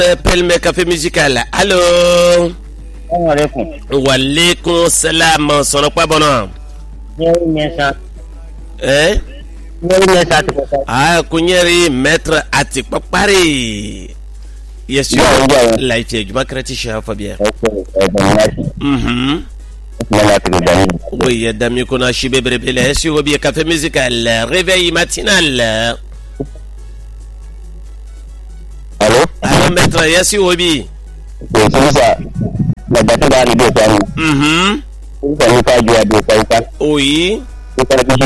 Pelme café musical. Allô. Assalamualaikum. Walaikum salam. Sono pas bon. Kunyeri maître ati papari. Yes, you life you makrati shafa bien. Oui, dami kona shibe brebele sur bien café musical. Réveil matinal. Allô? Allô, maître, yes, you obi. C'est ça. La date d'arrivée de Paris. Vous savez pas du à Oui. Vous savez pas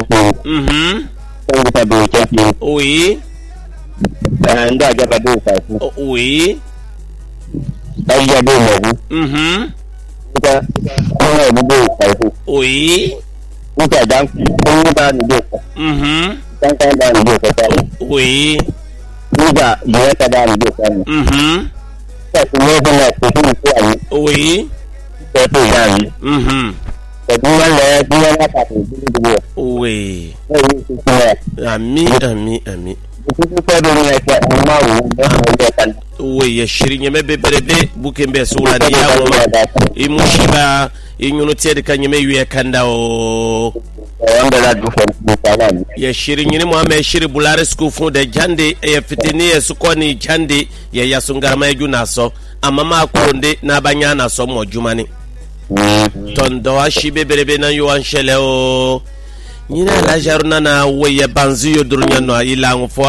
du Oui. Anda jaga do ça. Oui. Anda jaga do. Kita on do ça. Oui. Kita dan on da ni do. Dan da ni do ça. Oui. Kita dia da ni do ça. Ça c'est la question. Oui. C'est pour Yann. Oui. Ami. Oui, yashiri mebe berebe bukembe sura ni yawo imushiba inyunutie de kanyeme yue kanda o yashiri nyini muame yashiri bulare skufu de jande ya fitini ya sukoni jande ya yasungarama yunaso amama akonde na banyana so mo jumani tondo ashibe berebe na yuan shele o nyina la jaruna na weye banzi yo durunya no ila ngfo